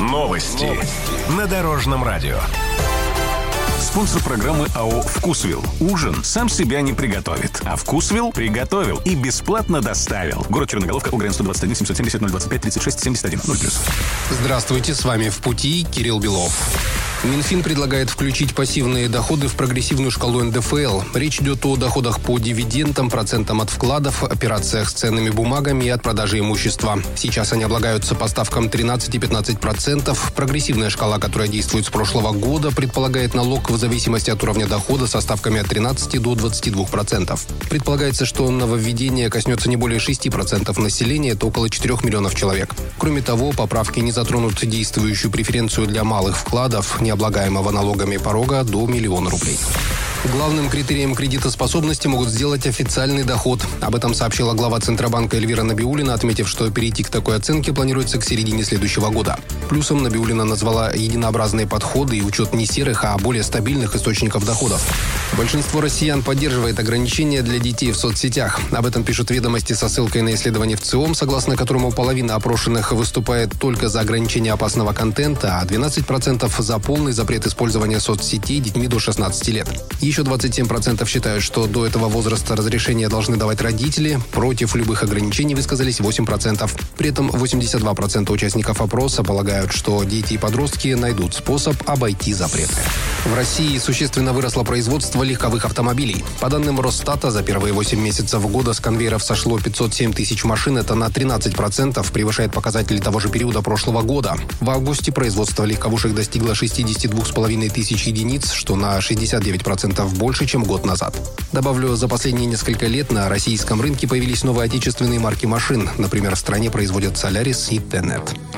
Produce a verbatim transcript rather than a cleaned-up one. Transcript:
Новости на Дорожном радио. Спонсор программы АО «Вкусвилл». Ужин сам себя не приготовит, а «Вкусвилл» приготовил и бесплатно доставил. Город Черноголовка, УГРН сто двадцать один семьсот семьдесят ноль двадцать пять тридцать шесть семьдесят один ноль плюс. Здравствуйте, с вами «В пути» Кирилл Белов. Минфин предлагает включить пассивные доходы в прогрессивную шкалу эн дэ эф эл. Речь идет о доходах по дивидендам, процентам от вкладов, операциях с ценными бумагами и от продажи имущества. Сейчас они облагаются по ставкам тринадцать и пятнадцать процентов. Прогрессивная шкала, которая действует с прошлого года, предполагает налог в зависимости от уровня дохода со ставками от тринадцати до двадцати двух процентов. Предполагается, что нововведение коснется не более шести процентов населения, это около четырёх миллионов человек. Кроме того, поправки не затронут действующую преференцию для малых вкладов, не облагаемого налогами порога до миллиона рублей. Главным критерием кредитоспособности могут сделать официальный доход. Об этом сообщила глава Центробанка Эльвира Набиуллина, отметив, что перейти к такой оценке планируется к середине следующего года. Плюсом Набиуллина назвала единообразные подходы и учет не серых, а более стабильных источников доходов. Большинство россиян поддерживает ограничения для детей в соцсетях. Об этом пишут «Ведомости» со ссылкой на исследование ВЦИОМ, согласно которому половина опрошенных выступает только за ограничение опасного контента, а двенадцать процентов за полный запрет использования соцсетей детьми до шестнадцати лет. Еще двадцать семь процентов считают, что до этого возраста разрешения должны давать родители. Против любых ограничений высказались восемь процентов. При этом восемьдесят два процента участников опроса полагают, что дети и подростки найдут способ обойти запреты. В России существенно выросло производство легковых автомобилей. По данным Росстата, за первые восемь месяцев года с конвейеров сошло пятьсот семь тысяч машин. Это на тринадцать процентов превышает показатели того же периода прошлого года. В августе производство легковушек достигло шестьдесят два с половиной тысяч единиц, что на шестьдесят девять процентов больше, чем год назад. Добавлю, за последние несколько лет на российском рынке появились новые отечественные марки машин. Например, в стране производят «Солярис» и «Тенет».